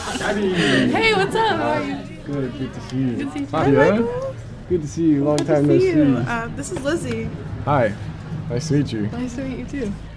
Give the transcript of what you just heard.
Hey, what's up? How are you? Good to see you. Good to see you. Hi, Michael. Good to see you. Long time no see. This is Lizzie. Hi. Nice to meet you. Nice to meet you too.